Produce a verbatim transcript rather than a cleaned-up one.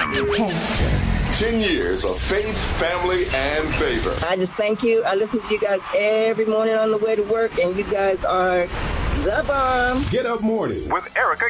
ten. Ten years of faith, family, and favor. I just thank you. I listen to you guys every morning on the way to work, and you guys are the bomb. Get Up Morning with Erica